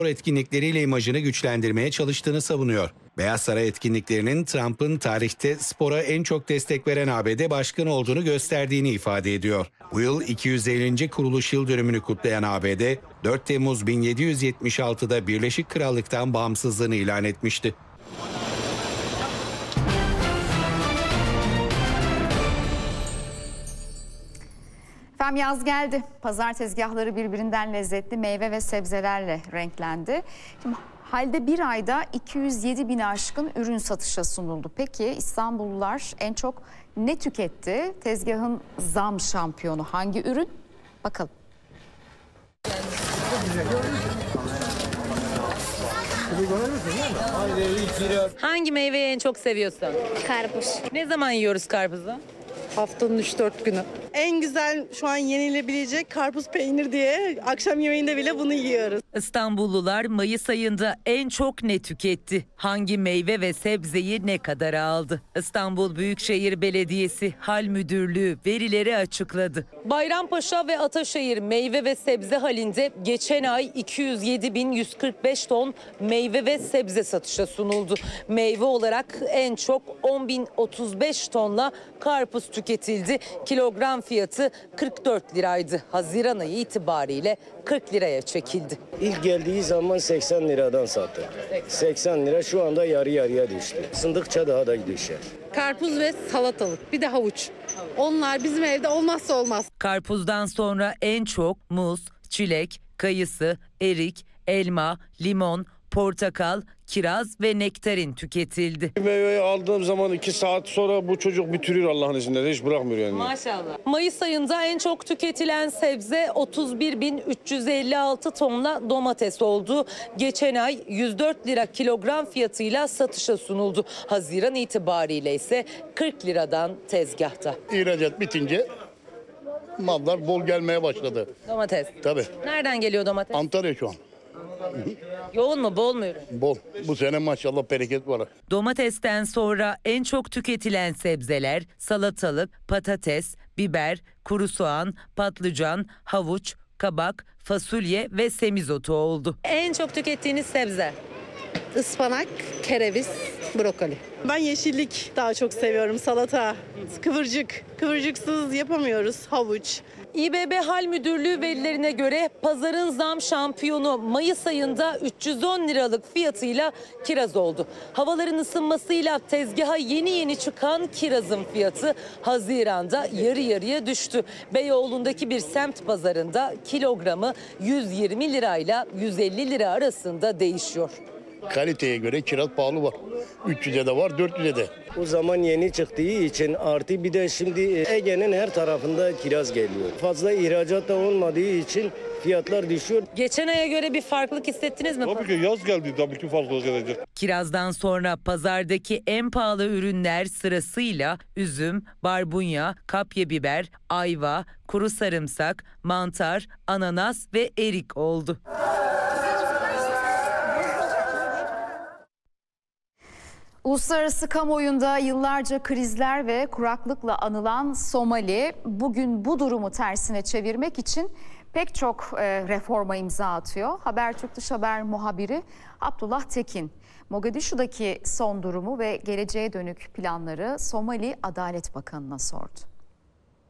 etkinlikleriyle imajını güçlendirmeye çalıştığını savunuyor. Beyaz Saray etkinliklerinin Trump'ın tarihte spora en çok destek veren ABD başkanı olduğunu gösterdiğini ifade ediyor. Bu yıl 250. kuruluş yıl dönümünü kutlayan ABD, 4 Temmuz 1776'da Birleşik Krallık'tan bağımsızlığını ilan etmişti. Efendim yaz geldi. Pazar tezgahları birbirinden lezzetli meyve ve sebzelerle renklendi. Şimdi halde bir ayda 207 bin aşkın ürün satışa sunuldu. Peki İstanbullular en çok ne tüketti? Tezgahın zam şampiyonu hangi ürün? Bakalım. Hangi meyveyi en çok seviyorsun? Karpuz. Ne zaman yiyoruz karpuzu? Haftanın 3-4 günü. En güzel şu an yenilebilecek karpuz peynir diye akşam yemeğinde bile bunu yiyoruz. İstanbullular Mayıs ayında en çok ne tüketti? Hangi meyve ve sebzeyi ne kadar aldı? İstanbul Büyükşehir Belediyesi Hal Müdürlüğü verileri açıkladı. Bayrampaşa ve Ataşehir meyve ve sebze halinde geçen ay 207.145 ton meyve ve sebze satışa sunuldu. Meyve olarak en çok 10.035 tonla karpuz tüketildi. Kilogram fiyatı 44 liraydı. Haziran ayı itibariyle 40 liraya çekildi. İlk geldiği zaman 80 liradan sattı. 80 lira şu anda yarı yarıya düştü. Isındıkça daha da düşer. Karpuz ve salatalık, bir de havuç. Onlar bizim evde olmazsa olmaz. Karpuzdan sonra en çok muz, çilek, kayısı, erik, elma, limon, portakal, kiraz ve nektarin tüketildi. Meyveyi aldığım zaman 2 saat sonra bu çocuk bitiriyor Allah'ın izniyle. Hiç bırakmıyor yani. Maşallah. Mayıs ayında en çok tüketilen sebze 31.356 tonla domates oldu. Geçen ay 104 lira kilogram fiyatıyla satışa sunuldu. Haziran itibariyle ise 40 liradan tezgahta. İhracat bitince mallar bol gelmeye başladı. Domates. Tabii. Nereden geliyor domates? Antalya şu an. Yoğun mu, bol mu ürün? Bol. Bu sene maşallah bereket var. Domatesten sonra en çok tüketilen sebzeler salatalık, patates, biber, kuru soğan, patlıcan, havuç, kabak, fasulye ve semizotu oldu. En çok tükettiğiniz sebze? Ispanak, kereviz, brokoli. Ben yeşillik daha çok seviyorum. Salata, kıvırcık. Kıvırcıksız yapamıyoruz. Havuç. İBB Hal Müdürlüğü verilerine göre pazarın zam şampiyonu Mayıs ayında 310 liralık fiyatıyla kiraz oldu. Havaların ısınmasıyla tezgaha yeni çıkan kirazın fiyatı Haziran'da yarı yarıya düştü. Beyoğlu'ndaki bir semt pazarında kilogramı 120 lirayla 150 lira arasında değişiyor. Kaliteye göre kiraz pahalı var. 300'e de var, 400'e de. O zaman yeni çıktığı için artı bir de şimdi Ege'nin her tarafında kiraz geliyor. Fazla ihracat da olmadığı için fiyatlar düşüyor. Geçen aya göre bir farklılık hissettiniz mi? Tabii ki yaz geldi, tabii ki farklılık edecek. Kirazdan sonra pazardaki en pahalı ürünler sırasıyla üzüm, barbunya, kapya biber, ayva, kuru sarımsak, mantar, ananas ve erik oldu. Uluslararası kamuoyunda yıllarca krizler ve kuraklıkla anılan Somali bugün bu durumu tersine çevirmek için pek çok reforma imza atıyor. Habertürk Dış Haber muhabiri Abdullah Tekin, Mogadishu'daki son durumu ve geleceğe dönük planları Somali Adalet Bakanı'na sordu.